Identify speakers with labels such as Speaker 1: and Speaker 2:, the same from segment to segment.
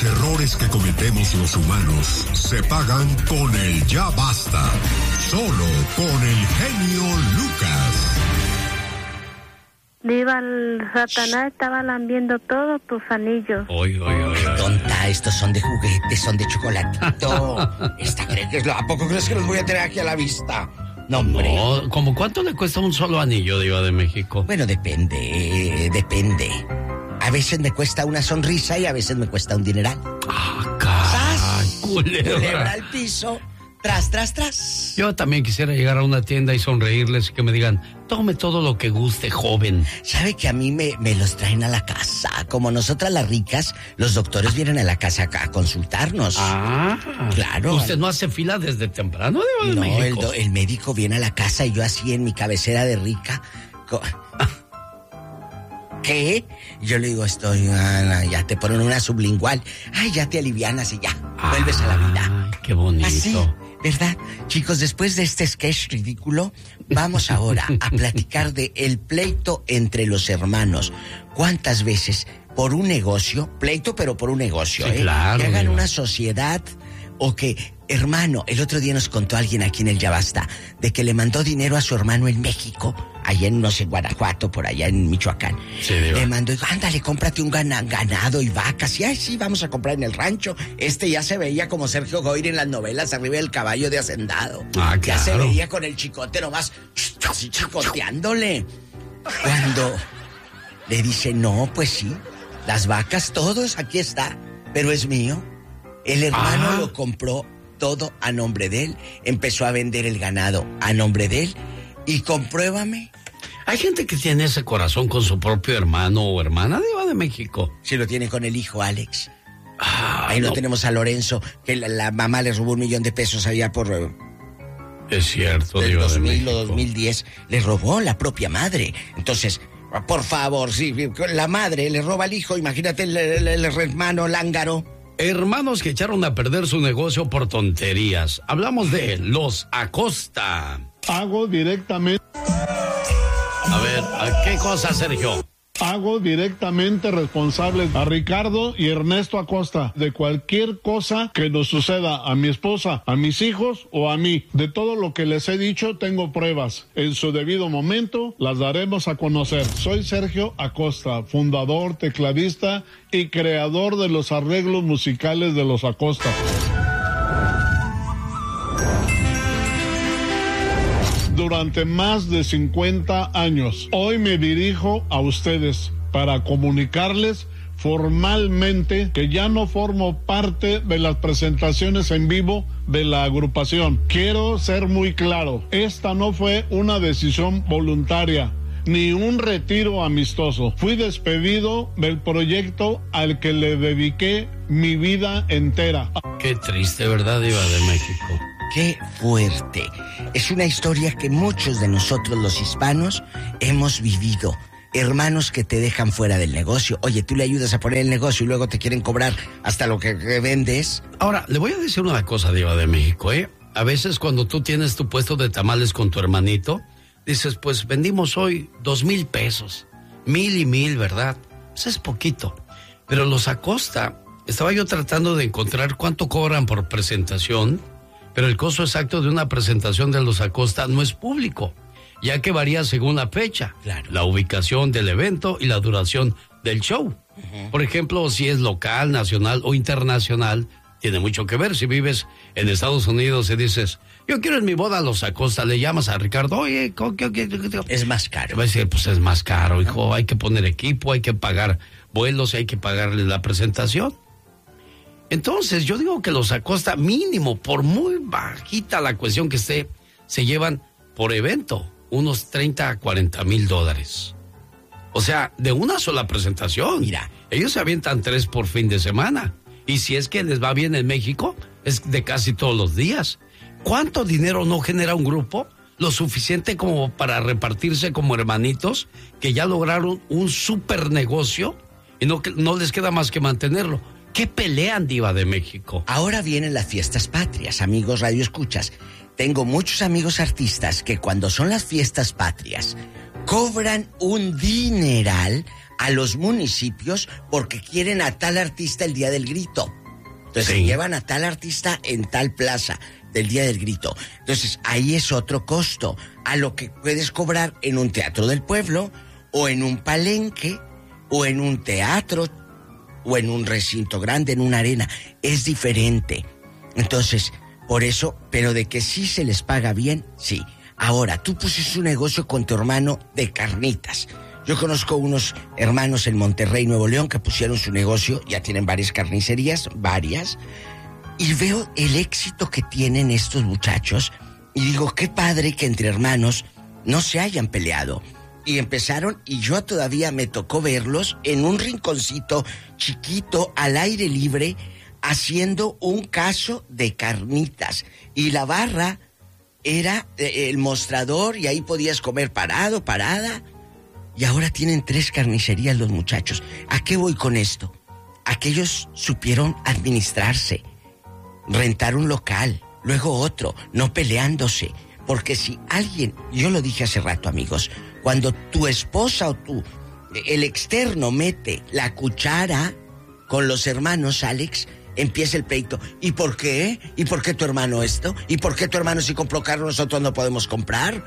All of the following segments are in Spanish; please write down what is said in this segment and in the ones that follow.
Speaker 1: Los errores que cometemos los humanos se pagan con el ya basta. Solo con el genio Lucas.
Speaker 2: Diva, el Satanás estaba lambiendo todos tus anillos.
Speaker 3: Oy.
Speaker 4: Tonta, estos son de juguete, son de chocolatito. ¿Esta cree que es lo? ¿A poco crees que los voy a tener aquí a la vista? No, hombre.
Speaker 3: No, ¿cómo cuánto le cuesta un solo anillo, Diva de México?
Speaker 4: Bueno, depende. A veces me cuesta una sonrisa y a veces me cuesta un dineral.
Speaker 3: Caray,
Speaker 4: Culebra al piso. Tras.
Speaker 3: Yo también quisiera llegar a una tienda y sonreírles y que me digan, tome todo lo que guste, joven.
Speaker 4: ¿Sabe que a mí me los traen a la casa? Como nosotras las ricas, los doctores vienen a la casa a consultarnos. Claro.
Speaker 3: ¿Usted no hace fila desde temprano, Diva de México?
Speaker 4: No, el médico viene a la casa y yo así en mi cabecera de rica... ¿Qué? Yo le digo, ya te ponen una sublingual. Ay, ya te alivianas y ya, vuelves a la vida.
Speaker 3: Ay, qué bonito.
Speaker 4: Así, ¿verdad? Chicos, después de este sketch ridículo, vamos ahora a platicar de el pleito entre los hermanos. ¿Cuántas veces por un negocio, pleito pero por un negocio,
Speaker 3: sí, claro,
Speaker 4: que hagan
Speaker 3: Diva.
Speaker 4: una sociedad o que, hermano, el otro día nos contó alguien aquí en el Ya Basta de que le mandó dinero a su hermano en México, allá en, no sé, Guanajuato, por allá en Michoacán.
Speaker 3: Sí, Diva.
Speaker 4: Le mandó, ándale, cómprate un ganado y vacas. Y, ay, sí, vamos a comprar en el rancho. Ya se veía como Sergio Goyri en las novelas, arriba del caballo de hacendado.
Speaker 3: Claro.
Speaker 4: Ya se veía con el chicote nomás, así chicoteándole. Cuando le dice, no, pues sí, las vacas, todos, aquí está, pero es mío. El hermano lo compró todo a nombre de él, empezó a vender el ganado a nombre de él y compruébame.
Speaker 3: Hay gente que tiene ese corazón con su propio hermano o hermana, Diva de México.
Speaker 4: Si lo tiene con el hijo Alex. Ahí no tenemos a Lorenzo, que la mamá le robó $1 millón allá por...
Speaker 3: Es cierto,
Speaker 4: del
Speaker 3: Diva
Speaker 4: 2000
Speaker 3: de México.
Speaker 4: o 2010, le robó la propia madre. Entonces, por favor, si la madre le roba al hijo, imagínate el hermano lángaro.
Speaker 3: Hermanos que echaron a perder su negocio por tonterías. Hablamos de los Acosta.
Speaker 5: Hago directamente
Speaker 3: ¿qué cosa, Sergio?
Speaker 5: Hago directamente responsable a Ricardo y Ernesto Acosta de cualquier cosa que nos suceda a mi esposa, a mis hijos o a mí. De todo lo que les he dicho tengo pruebas. En su debido momento las daremos a conocer. Soy Sergio Acosta, fundador, tecladista y creador de los arreglos musicales de los Acosta. Durante más de 50 años. Hoy me dirijo a ustedes para comunicarles formalmente que ya no formo parte de las presentaciones en vivo de la agrupación. Quiero ser muy claro, esta no fue una decisión voluntaria, ni un retiro amistoso. Fui despedido del proyecto al que le dediqué mi vida entera.
Speaker 3: Qué triste, ¿verdad, Diva de México?
Speaker 4: ¡Qué fuerte! Es una historia que muchos de nosotros los hispanos hemos vivido. Hermanos que te dejan fuera del negocio. Oye, tú le ayudas a poner el negocio y luego te quieren cobrar hasta lo que vendes.
Speaker 3: Ahora, le voy a decir una cosa, Diva de México, ¿eh? A veces cuando tú tienes tu puesto de tamales con tu hermanito, dices, pues vendimos hoy 2,000 pesos. 1,000 y 1,000, ¿verdad? Pues es poquito. Pero los Acosta, estaba yo tratando de encontrar cuánto cobran por presentación, pero el costo exacto de una presentación de los Acosta no es público, ya que varía según la fecha,
Speaker 4: claro,
Speaker 3: la ubicación del evento y la duración del show. Por ejemplo, si es local, nacional o internacional, tiene mucho que ver. Si vives en Estados Unidos y dices, yo quiero en mi boda a los Acosta, le llamas a Ricardo, oye,
Speaker 4: es más caro.
Speaker 3: Va a decir, pues es más caro, hijo, hay que poner equipo, hay que pagar vuelos, hay que pagarle la presentación. Entonces, yo digo que los Acosta, mínimo, por muy bajita la cuestión que esté, se llevan por evento unos 30 a 40 mil dólares. O sea, de una sola presentación.
Speaker 4: Mira,
Speaker 3: ellos se avientan 3 por fin de semana. Y si es que les va bien en México, es de casi todos los días. ¿Cuánto dinero no genera un grupo? Lo suficiente como para repartirse como hermanitos que ya lograron un super negocio y no les queda más que mantenerlo. ¿Qué pelean, Diva de México?
Speaker 4: Ahora vienen las fiestas patrias, amigos radioescuchas. Tengo muchos amigos artistas que cuando son las fiestas patrias, cobran un dineral a los municipios porque quieren a tal artista el Día del Grito. Entonces se llevan a tal artista en tal plaza del Día del Grito. Entonces ahí es otro costo a lo que puedes cobrar en un teatro del pueblo, o en un palenque, o en un teatro, o en un recinto grande, en una arena. Es diferente. Entonces, por eso, pero de que sí se les paga bien, sí. Ahora, tú pusiste un negocio con tu hermano de carnitas. Yo conozco unos hermanos en Monterrey, Nuevo León, que pusieron su negocio, ya tienen varias carnicerías, y veo el éxito que tienen estos muchachos, y digo, qué padre que entre hermanos no se hayan peleado. Y empezaron, y yo todavía me tocó verlos en un rinconcito chiquito, al aire libre, haciendo un caso de carnitas. Y la barra era el mostrador, y ahí podías comer parado, parada. Y ahora tienen 3 carnicerías los muchachos. ¿A qué voy con esto? A que ellos supieron administrarse, rentar un local, luego otro, no peleándose. Porque si alguien, yo lo dije hace rato, amigos, cuando tu esposa o tú, el externo, mete la cuchara con los hermanos, Alex, empieza el pleito. ¿Y por qué? ¿Y por qué tu hermano esto? ¿Y por qué tu hermano si compró carro nosotros no podemos comprar?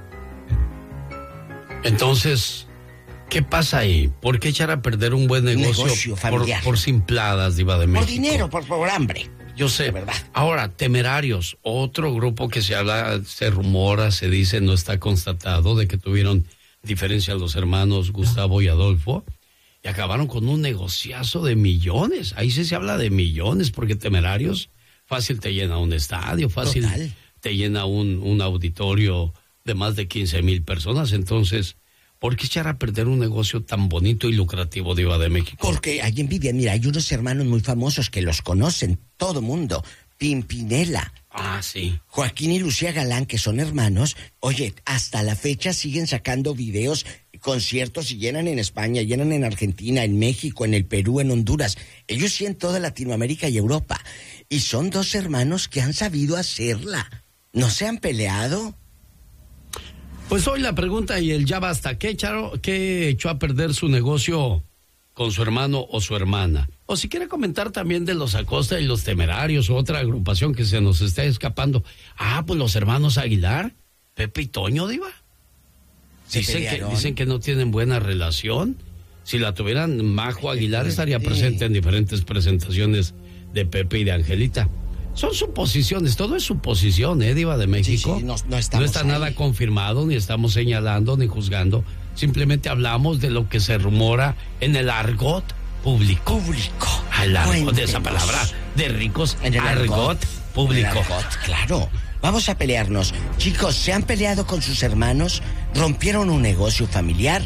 Speaker 3: Entonces, ¿qué pasa ahí? ¿Por qué echar a perder un buen negocio
Speaker 4: familiar
Speaker 3: por simpladas, Diva de México?
Speaker 4: Por dinero, por hambre.
Speaker 3: Yo sé,
Speaker 4: de verdad.
Speaker 3: Ahora, Temerarios, otro grupo que se habla, se rumora, se dice, no está constatado, de que tuvieron diferencia los hermanos Gustavo y Adolfo, y acabaron con un negociazo de millones. Ahí sí se habla de millones, porque Temerarios fácil te llena un estadio, fácil Total. Te llena un auditorio de más de 15,000 personas. Entonces, ¿por qué echar a perder un negocio tan bonito y lucrativo, Diva de México?
Speaker 4: Porque hay envidia. Mira, hay unos hermanos muy famosos que los conocen todo mundo. Pimpinela.
Speaker 3: Ah, sí.
Speaker 4: Joaquín y Lucía Galán, que son hermanos. Oye, hasta la fecha siguen sacando videos, conciertos, y llenan en España, llenan en Argentina, en México, en el Perú, en Honduras. Ellos sí en toda Latinoamérica y Europa. Y son 2 hermanos que han sabido hacerla. ¿No se han peleado?
Speaker 3: Pues hoy la pregunta y el ya basta. ¿Qué echó a perder su negocio con su hermano o su hermana? O si quiere comentar también de los Acosta y los Temerarios, o otra agrupación que se nos está escapando. Ah, pues los hermanos Aguilar, Pepe y Toño, Diva. Dicen que no tienen buena relación. Si la tuvieran, Majo Aguilar estaría presente en diferentes presentaciones de Pepe y de Angelita. Son suposiciones, todo es suposición, Diva de México.
Speaker 4: Sí, no
Speaker 3: está
Speaker 4: ahí.
Speaker 3: Nada confirmado, ni estamos señalando, ni juzgando. Simplemente hablamos de lo que se rumora en el argot público. Al argot, de esa palabra de ricos,
Speaker 4: en el
Speaker 3: argot público.
Speaker 4: En el argot, claro. Vamos a pelearnos. Chicos, ¿se han peleado con sus hermanos? ¿Rompieron un negocio familiar?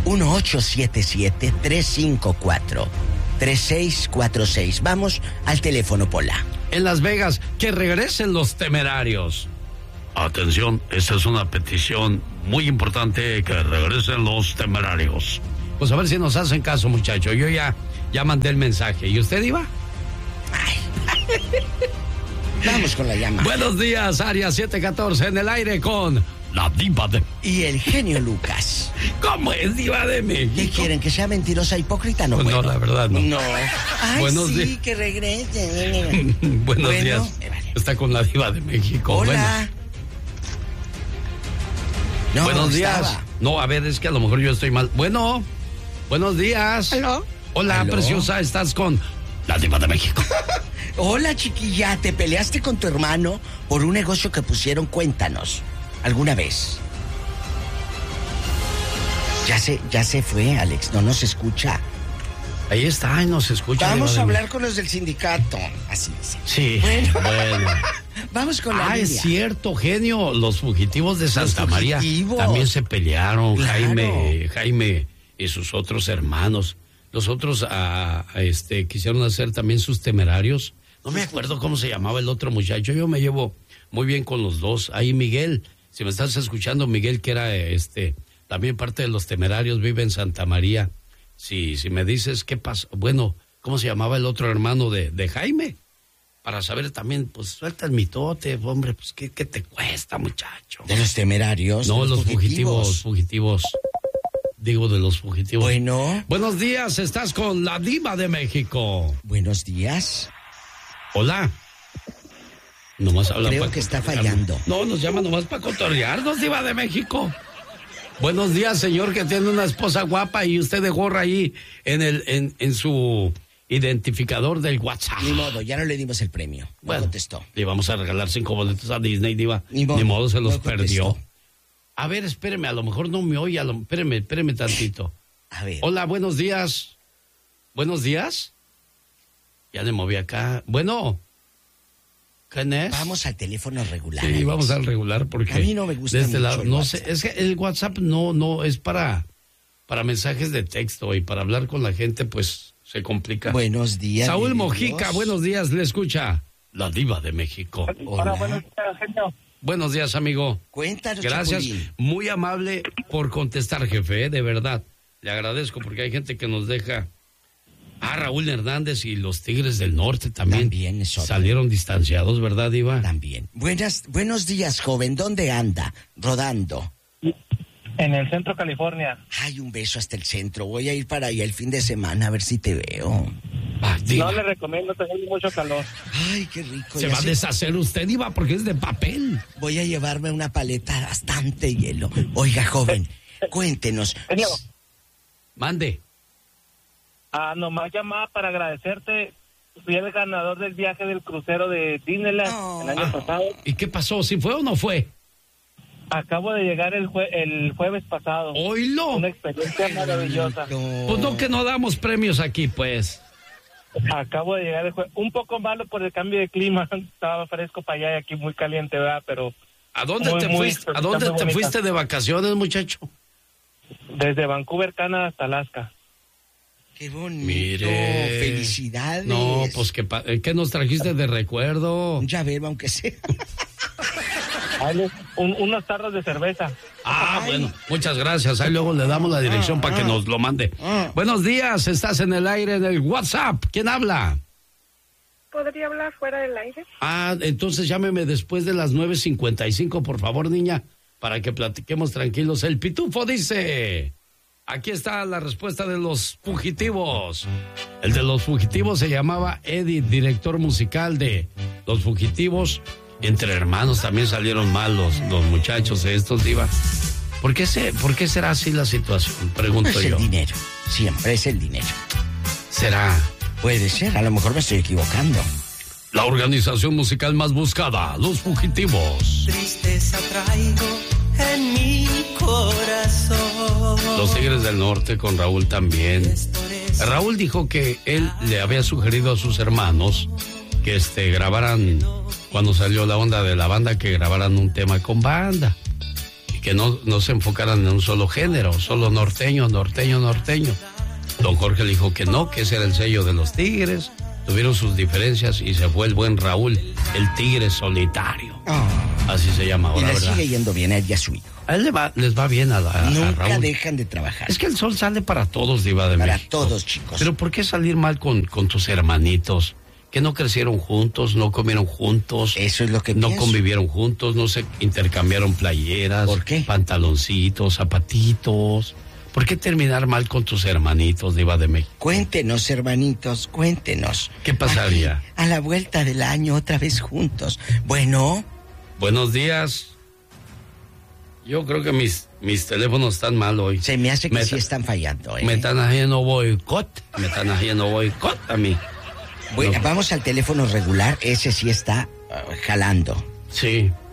Speaker 4: 1-877-354-3646. Vamos al teléfono, Pola.
Speaker 3: En Las Vegas, que regresen los Temerarios. Atención, esta es una petición muy importante, que regresen los Temerarios. Pues a ver si nos hacen caso, muchachos. Yo ya mandé el mensaje. ¿Y usted, Iba?
Speaker 4: Vamos con la llamada.
Speaker 3: Buenos días, Área 714, en el aire con la Diva de...
Speaker 4: Y el genio Lucas.
Speaker 3: ¿Cómo es, Diva de México?
Speaker 4: ¿Qué quieren? ¿Que sea mentirosa, hipócrita? No,
Speaker 3: pues
Speaker 4: bueno.
Speaker 3: No, la verdad no.
Speaker 4: No. Ay,
Speaker 3: buenos
Speaker 4: sí,
Speaker 3: días.
Speaker 4: Que regrese.
Speaker 3: Buenos días. Está con la Diva de México.
Speaker 4: Hola.
Speaker 3: No, buenos días. No, a ver, es que a lo mejor yo estoy mal. Bueno, buenos días.
Speaker 2: ¿Aló?
Speaker 3: Hola, ¿aló? Preciosa, estás con la Diva de México.
Speaker 4: Hola, chiquilla, ¿te peleaste con tu hermano por un negocio que pusieron? Cuéntanos, ¿alguna vez? Ya se fue, Alex, no nos escucha.
Speaker 3: Ahí está, nos escucha.
Speaker 4: Vamos a hablar con los del sindicato, así dice.
Speaker 3: Sí, bueno.
Speaker 4: Vamos con la
Speaker 3: línea. Es cierto, genio, los fugitivos de Santa María también se pelearon, claro. Jaime y sus otros hermanos. Los otros quisieron hacer también sus Temerarios. No me acuerdo cómo se llamaba el otro muchacho. Yo me llevo muy bien con los dos. Ahí Miguel, si me estás escuchando, Miguel, que era también parte de los Temerarios, vive en Santa María. Si me dices qué pasó, bueno, ¿cómo se llamaba el otro hermano de Jaime? para saber también, pues suelta el mitote, hombre, pues ¿qué te cuesta, muchacho?
Speaker 4: De los temerarios.
Speaker 3: No,
Speaker 4: de
Speaker 3: los fugitivos. Digo, de los fugitivos.
Speaker 4: Bueno.
Speaker 3: Buenos días, estás con la Diva de México.
Speaker 4: Buenos días.
Speaker 3: Hola. Nomás habla.
Speaker 4: Creo que está fallando.
Speaker 3: No, nos llama nomás para cotorrearnos, Diva de México. Buenos días, señor, que tiene una esposa guapa y usted de gorra ahí en su identificador del WhatsApp.
Speaker 4: Ni modo, ya no le dimos el premio. No contestó.
Speaker 3: Le íbamos a regalar 5 boletos a Disney, Diva.
Speaker 4: Ni modo,
Speaker 3: se los
Speaker 4: no
Speaker 3: perdió. A ver, espéreme, a lo mejor no me oye. Espéreme tantito.
Speaker 4: A ver.
Speaker 3: Hola, buenos días. ¿Buenos días? Ya le moví acá. Bueno. ¿Quién es?
Speaker 4: Vamos al teléfono regular.
Speaker 3: Sí, vamos al regular porque...
Speaker 4: A mí no me gusta mucho
Speaker 3: lado,
Speaker 4: el
Speaker 3: no
Speaker 4: WhatsApp.
Speaker 3: sé, es que el WhatsApp no es para mensajes de texto y para hablar con la gente, pues, se complica.
Speaker 4: Buenos días.
Speaker 3: Saúl Mojica, buenos días, le escucha la Diva de México.
Speaker 4: Hola.
Speaker 6: Buenos días, genio.
Speaker 3: Buenos días, amigo.
Speaker 4: Cuéntanos,
Speaker 3: Gracias,
Speaker 4: Chapulín.
Speaker 3: muy amable por contestar, jefe, de verdad. Le agradezco porque hay gente que nos deja... Raúl Hernández y los Tigres del Norte también
Speaker 4: es otro.
Speaker 3: salieron distanciados, ¿verdad, Diva?
Speaker 4: También. Buenos días, joven. ¿Dónde anda? Rodando.
Speaker 6: En el centro de California.
Speaker 4: Ay, un beso hasta el centro. Voy a ir para allá el fin de semana a ver si te veo.
Speaker 6: No le recomiendo, tener mucho calor.
Speaker 4: Ay, qué rico.
Speaker 3: Se va a deshacer usted, Diva, porque es de papel.
Speaker 4: Voy a llevarme una paleta, bastante hielo. Oiga, joven, cuéntenos.
Speaker 6: Genio.
Speaker 3: Mande.
Speaker 6: Nomás llamaba para agradecerte. Fui el ganador del viaje del crucero de Disneyland el año pasado.
Speaker 3: ¿Y qué pasó? ¿Sí fue o no fue?
Speaker 6: Acabo de llegar el jueves pasado.
Speaker 3: ¡Oílo!
Speaker 6: Una experiencia maravillosa.
Speaker 3: Pues no, que no damos premios aquí, pues.
Speaker 6: Acabo de llegar el jueves. Un poco malo por el cambio de clima. Estaba fresco para allá y aquí muy caliente, ¿verdad? Pero...
Speaker 3: ¿A dónde te fuiste de vacaciones, muchacho?
Speaker 6: Desde Vancouver, Canadá hasta Alaska.
Speaker 4: ¡Qué bonito!
Speaker 3: Mire.
Speaker 4: ¡Felicidades!
Speaker 3: No, pues ¿qué nos trajiste de recuerdo?
Speaker 4: Un llavero, aunque sea.
Speaker 6: Unos tarros de cerveza.
Speaker 3: Bueno, muchas gracias. Ahí luego le damos la dirección para que nos lo mande. Buenos días, estás en el aire en el WhatsApp. ¿Quién habla?
Speaker 2: ¿Podría hablar fuera del aire?
Speaker 3: Entonces llámeme después de las 9:55, por favor, niña, para que platiquemos tranquilos. El Pitufo dice... Aquí está la respuesta de los fugitivos. El de los fugitivos se llamaba Eddie, director musical de Los Fugitivos. Entre hermanos también salieron mal los muchachos estos, Diva. ¿Por qué será así la situación? Pregunto yo.
Speaker 4: Es el dinero. Siempre es el dinero.
Speaker 3: ¿Será?
Speaker 4: Puede ser. A lo mejor me estoy equivocando.
Speaker 3: La organización musical más buscada, Los Fugitivos.
Speaker 7: Tristeza traigo en mi corazón.
Speaker 3: Los Tigres del Norte con Raúl también. Raúl dijo que él le había sugerido a sus hermanos que grabaran, cuando salió la onda de la banda, que grabaran un tema con banda y que no se enfocaran en un solo género, solo norteño. Don Jorge le dijo que no, que ese era el sello de los Tigres. Tuvieron sus diferencias y se fue el buen Raúl, el Tigre solitario. Así se llama ahora,
Speaker 4: y le
Speaker 3: ¿verdad?
Speaker 4: sigue yendo bien a él y a su hijo.
Speaker 3: A él les va bien a
Speaker 4: Nunca
Speaker 3: Raúl.
Speaker 4: dejan de trabajar.
Speaker 3: Es que el sol sale para todos, Diva de México.
Speaker 4: Para todos, chicos.
Speaker 3: Pero ¿por qué salir mal con tus hermanitos? Que no crecieron juntos, no comieron juntos.
Speaker 4: Eso es lo que
Speaker 3: no
Speaker 4: pienso.
Speaker 3: convivieron juntos, no se intercambiaron playeras.
Speaker 4: ¿Por qué?
Speaker 3: Pantaloncitos, zapatitos. ¿Por qué terminar mal con tus hermanitos, Diva de México?
Speaker 4: Cuéntenos, hermanitos, cuéntenos.
Speaker 3: ¿Qué pasaría?
Speaker 4: Aquí, a la vuelta del año, otra vez juntos. Bueno.
Speaker 3: Buenos días. Yo creo que mis teléfonos están mal hoy.
Speaker 4: Se me hace que sí están fallando, ¿eh?
Speaker 3: Me están haciendo boicot a mí.
Speaker 4: Bueno,
Speaker 3: No.
Speaker 4: vamos al teléfono regular, ese sí está jalando.
Speaker 3: Sí.